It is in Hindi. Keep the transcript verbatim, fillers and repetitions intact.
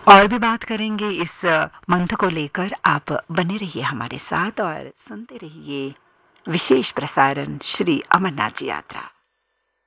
और भी बात करेंगे इस मंत्र को लेकर। आप बने रहिए हमारे साथ और सुनते रहिए विशेष प्रसारण श्री अमरनाथ जी यात्रा।